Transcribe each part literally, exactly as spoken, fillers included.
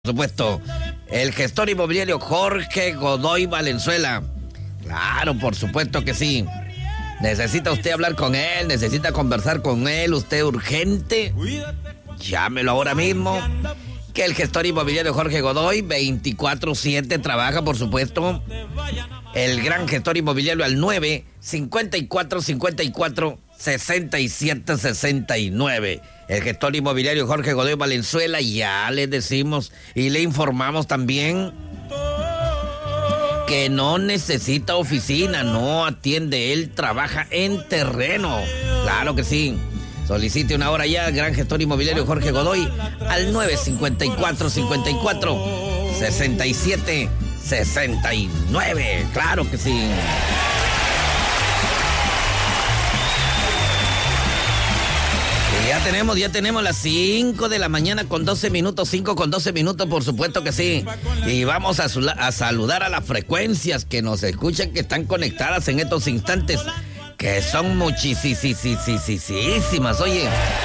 Por supuesto, el gestor inmobiliario Jorge Godoy Valenzuela. Claro, por supuesto que sí. ¿Necesita usted hablar con él? ¿Necesita conversar con él? ¿Usted urgente? Llámelo ahora mismo. Que el gestor inmobiliario Jorge Godoy, veinticuatro siete, trabaja, por supuesto. El gran gestor inmobiliario al nueve cincuenta y cuatro cincuenta y cuatro sesenta y siete sesenta y nueve. El gestor inmobiliario Jorge Godoy Valenzuela, ya le decimos y le informamos también que no necesita oficina, no atiende, él trabaja en terreno. Claro que sí. Solicite una hora ya, gran gestor inmobiliario Jorge Godoy, al nueve cincuenta y cuatro cincuenta y cuatro sesenta y siete sesenta y nueve. Claro que sí. Y ya tenemos, ya tenemos las cinco de la mañana con doce minutos, cinco con doce minutos, por supuesto que sí. Y vamos a, a saludar a las frecuencias que nos escuchan, que están conectadas en estos instantes, que son muchísimas, oye.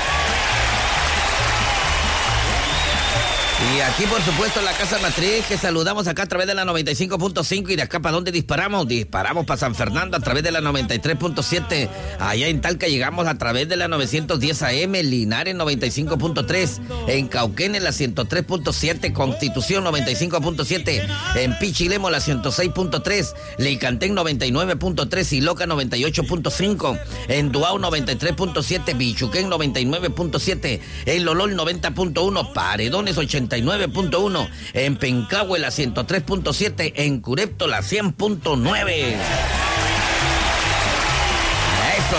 Y aquí, por supuesto, la casa matriz, que saludamos acá a través de la noventa y cinco punto cinco. ¿Y de acá para dónde disparamos? Disparamos para San Fernando a través de la noventa y tres punto siete. Allá en Talca llegamos a través de la novecientos diez A M, Linares noventa y cinco punto tres. En Cauquenes la ciento tres punto siete, Constitución noventa y cinco punto siete. En Pichilemo la ciento seis punto tres. Licantén noventa y nueve punto tres y Loca noventa y ocho punto cinco. En Duao noventa y tres punto siete, Bichuquén noventa y nueve punto siete. En Lolol noventa punto uno, Paredones ochenta y nueve punto uno, en Pencahue la ciento tres punto siete, en Curepto la cien punto nueve. Eso.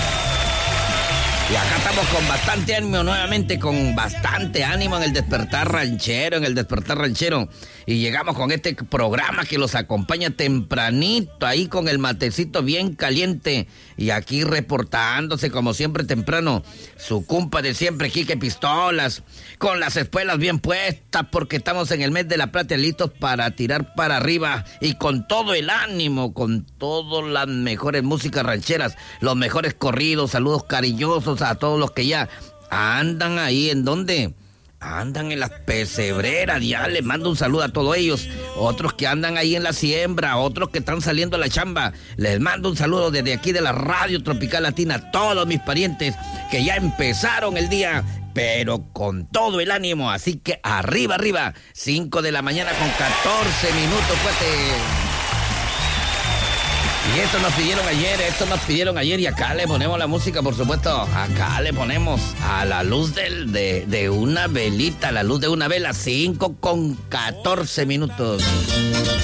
Y acá estamos con bastante ánimo nuevamente, con bastante ánimo en el despertar ranchero, en el despertar ranchero. Y llegamos con este programa que los acompaña tempranito, ahí con el matecito bien caliente. Y aquí reportándose como siempre temprano, su compa de siempre, Quique Pistolas, con las espuelas bien puestas, porque estamos en el mes de la plata, listos para tirar para arriba. Y con todo el ánimo, con todas las mejores músicas rancheras, los mejores corridos, saludos cariñosos a todos los que ya andan ahí, ¿en dónde? Andan en las pesebreras, ya les mando un saludo a todos ellos. Otros que andan ahí en la siembra, otros que están saliendo a la chamba, les mando un saludo desde aquí de la Radio Tropical Latina a todos mis parientes que ya empezaron el día, pero con todo el ánimo. Así que arriba, arriba, cinco de la mañana con catorce minutos, pues. Y esto nos pidieron ayer, esto nos pidieron ayer y acá le ponemos la música, por supuesto. Acá le ponemos a la luz del, de, de una velita, a la luz de una vela, cinco con catorce minutos.